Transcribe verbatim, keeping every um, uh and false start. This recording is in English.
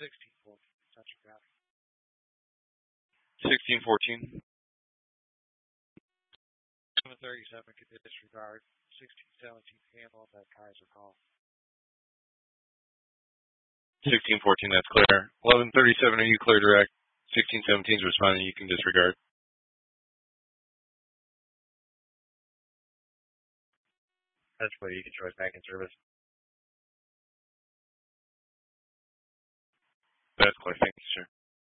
sixteen fourteen. Central County. sixteen fourteen. seven thirty-seven could disregard. sixteen seventeen handle that Kaiser call. sixteen fourteen, that's clear. eleven thirty-seven, are you clear direct? sixteen seventeen is responding, you can disregard. That's clear, you can choice back in service. That's clear, thank you.